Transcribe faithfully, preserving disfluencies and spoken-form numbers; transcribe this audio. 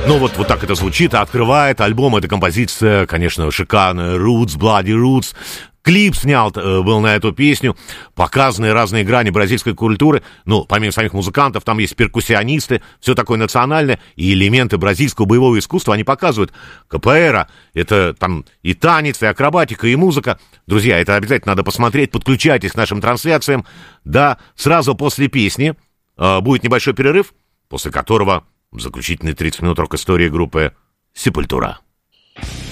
Ну вот, вот так это звучит, а открывает альбом эта композиция, конечно, шикарная, Roots, Bloody Roots. Клип снят э, был на эту песню, показаны разные грани бразильской культуры. Ну, помимо самих музыкантов, там есть перкуссионисты, все такое национальное, и элементы бразильского боевого искусства они показывают. КПРа, это там и танец, и акробатика, и музыка. Друзья, это обязательно надо посмотреть, подключайтесь к нашим трансляциям. Да, сразу после песни э, будет небольшой перерыв, после которого заключительные тридцать минут рок-истории группы «Сепультура».